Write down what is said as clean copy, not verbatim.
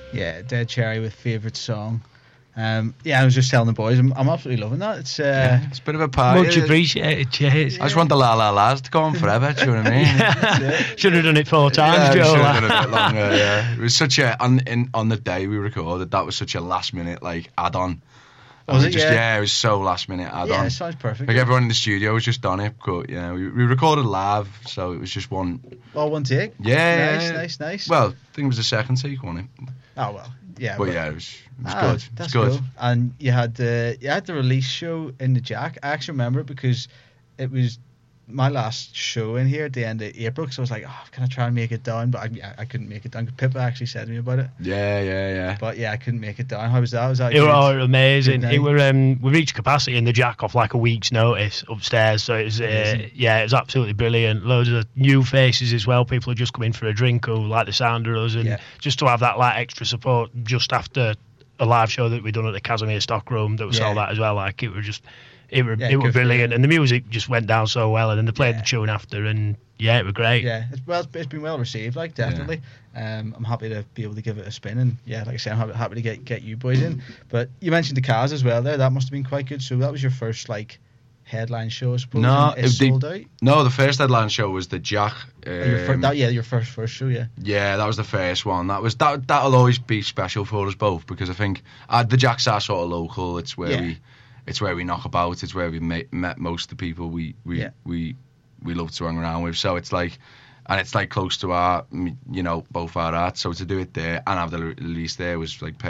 Yeah, Dead Cherry with favourite song. I was just telling the boys, I'm absolutely loving that. It's It's a bit of a party. Much appreciated, cheers. I just want the La La La's to go on forever. Do you know what I mean? Should have done it 4 times, Yeah, Joe. should have done it a bit longer. Yeah, it was such a on the day we recorded. That was such a last minute add-on. Was it? Yeah, it was so last minute add-on. Yeah, it sounds perfect. Like everyone in the studio was just on it, but we recorded live, so it was just one. Oh, one take. Yeah, Nice. Well, I think it was the second take, wasn't it? Oh well, yeah. But yeah, it was good. That's It's good. cool. And you had the release show in the Jack. I actually remember it because it was my last show in here at the end of April. Because I was like, can I try and make it down? But I couldn't make it down. Pippa actually said to me about it. Yeah. But yeah, I couldn't make it down. How was that? Was that It good? were amazing. Good It night? were we reached capacity in the Jack off like a week's notice upstairs, so it was it was absolutely brilliant. Loads of new faces as well. People are just coming for a drink who like the sound of us, and just to have that like extra support just after a live show that we done at the Casimir Stockroom that was sold out as well. Like it were brilliant, and the music just went down so well, and then they played the tune after, and it was great. Yeah, it's been well received, like definitely. I'm happy to be able to give it a spin, and like I said, I'm happy to get you boys in. But you mentioned the Cars as well there. That must have been quite good. So that was your first headline show, I suppose. No, it sold out. No, the first headline show was the Jack. Your first show, yeah. Yeah, that was the first one. That'll always be special for us both, because I think the Jacks are sort of local. It's where we knock about. It's where we met most of the people we love to hang around with. So it's close to our both our hearts. So to do it there and have the release there was